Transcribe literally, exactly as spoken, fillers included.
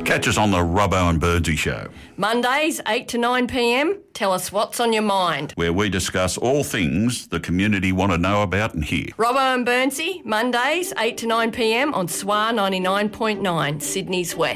Catch us on the Robbo and Birdsey Show. Mondays, eight to nine p m. Tell us what's on your mind. Where we discuss all things the community want to know about and hear. Robbo and Burnsey, Mondays, eight to nine p m on S W A ninety-nine point nine, Sydney's West.